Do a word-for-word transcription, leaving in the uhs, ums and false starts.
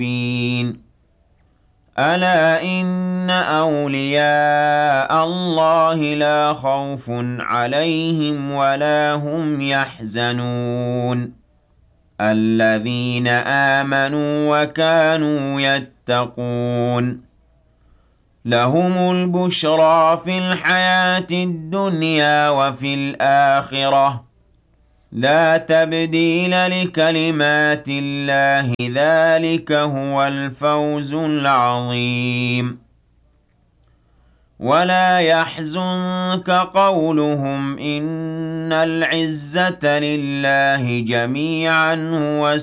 ألا إن أولياء الله لا خوف عليهم ولا هم يحزنون الذين آمنوا وكانوا يتقون لهم البشرى في الحياة الدنيا وفي الآخرة لا تبديل لكلمات الله ذلك هو الفوز العظيم ولا يحزنك قولهم إن العزة لله جميعا هو